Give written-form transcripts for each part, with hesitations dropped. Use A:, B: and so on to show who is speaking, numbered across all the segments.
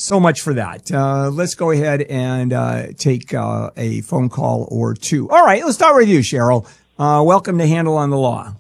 A: So much for that. Let's go ahead and take a phone call or two. All right, let's start with you, Cheryl. Welcome to Handle on the Law.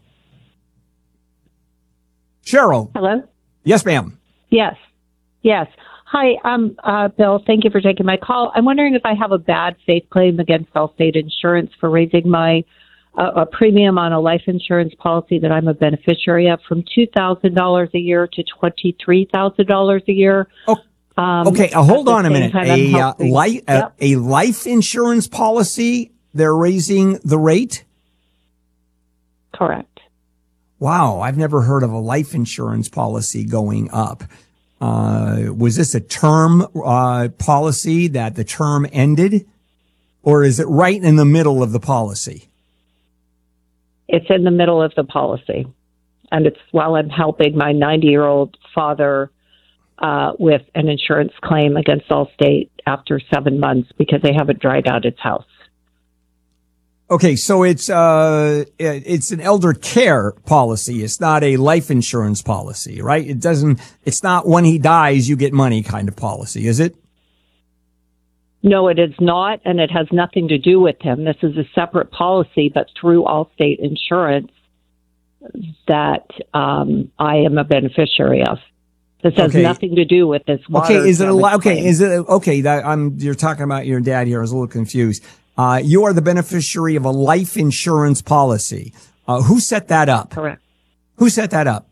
A: Cheryl.
B: Hello?
A: Yes, ma'am.
B: Yes. Hi, Bill. Thank you for taking my call. I'm wondering if I have a bad faith claim against Allstate Insurance for raising my a premium on a life insurance policy that I'm a beneficiary of from $2,000 a year to $23,000 a year.
A: Oh, okay, hold on a minute. A life insurance policy, they're raising the rate?
B: Correct.
A: Wow, I've never heard of a life insurance policy going up. Was this a term policy that the term ended? Or is it right in the middle of the policy?
B: It's in the middle of the policy. And it's while I'm helping my 90-year-old father with an insurance claim against Allstate after 7 months because they haven't dried out his house.
A: Okay, so it's an elder care policy. It's not a life insurance policy, right? It's not when he dies you get money kind of policy, is it?
B: No, it is not, and it has nothing to do with him. This is a separate policy, but through Allstate Insurance that I am a beneficiary of. This has nothing to do with this water.
A: Okay, you're talking about your dad here. I was a little confused. You are the beneficiary of a life insurance policy. Who set that up?
B: Correct.
A: Who set that up?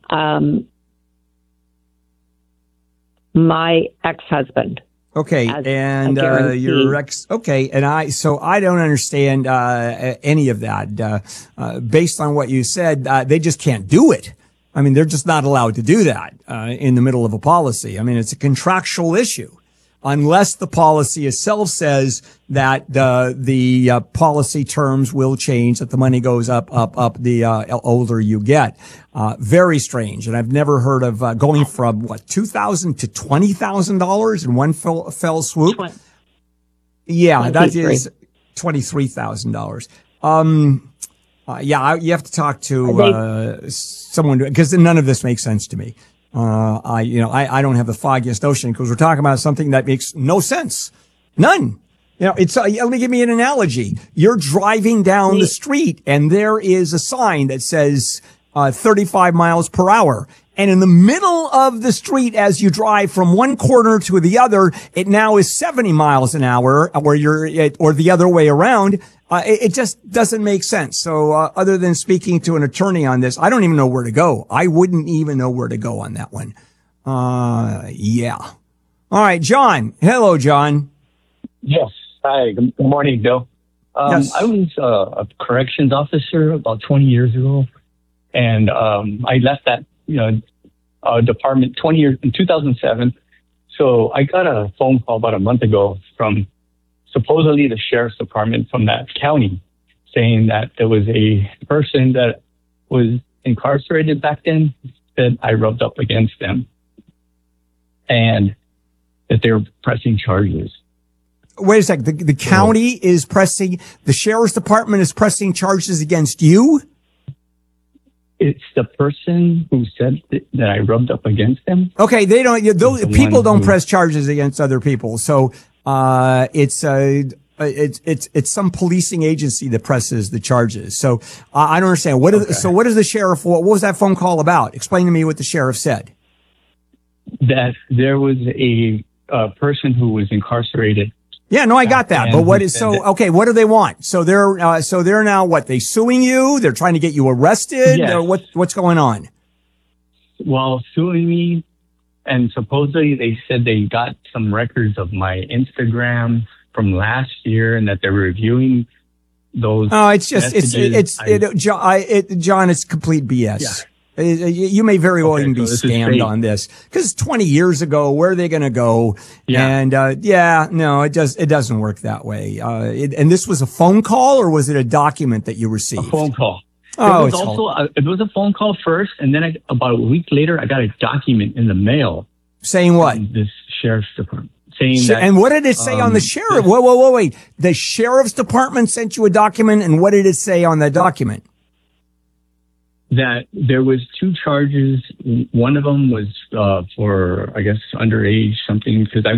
B: My ex-husband.
A: Okay, and your ex. Okay, and I don't understand any of that. Based on what you said, they just can't do it. I mean, they're just not allowed to do that in the middle of a policy. I mean, it's a contractual issue. Unless the policy itself says that the policy terms will change, that the money goes up the older you get. Very strange. And I've never heard of going from $2,000 to $20,000 in one fell swoop. Yeah, that is $23,000. You have to talk to someone because none of this makes sense to me. I don't have the foggiest notion because we're talking about something that makes no sense. None. Let me give me an analogy. You're driving down the street and there is a sign that says, 35 miles per hour. And in the middle of the street, as you drive from one corner to the other, it now is 70 miles an hour or the other way around. It just doesn't make sense. So, other than speaking to an attorney on this, I don't even know where to go. I wouldn't even know where to go on that one. Yeah. All right, John. Hello, John.
C: Yes. Hi. Good morning, Bill.
A: Yes.
C: I was a corrections officer about 20 years ago, and I left that department in 2007. So I got a phone call about a month ago from supposedly the sheriff's department from that county saying that there was a person that was incarcerated back then that I rubbed up against them and that they were pressing charges.
A: Wait a second. The county is pressing, the sheriff's department is pressing charges against you?
C: It's the person who said that I rubbed up against them.
A: Okay, people don't press charges against other people. So it's some policing agency that presses the charges. So I don't understand. What is the sheriff? What was that phone call about? Explain to me what the sheriff said.
C: That there was a person who was incarcerated.
A: Yeah, no, I got that. But what do they want? So they're now what? They suing you? They're trying to get you arrested?
C: Yes.
A: Or what's going on?
C: Well, suing me, and supposedly they said they got some records of my Instagram from last year and that they're reviewing those. Oh, it's just,
A: John, it's complete BS.
C: Yeah.
A: You may very well even be scammed on this because 20 years ago, where are they going to go?
C: Yeah.
A: And, it doesn't work that way. And this was a phone call or was it a document that you received?
C: A phone call.
A: Oh,
C: it was a phone call first. And then about a week later, I got a document in the mail.
A: Saying what?
C: This sheriff's department. Saying that,
A: and what did it say on the sheriff? Wait. The sheriff's department sent you a document and what did it say on that document?
C: That there was 2 charges. One of them was for, I guess, underage something because I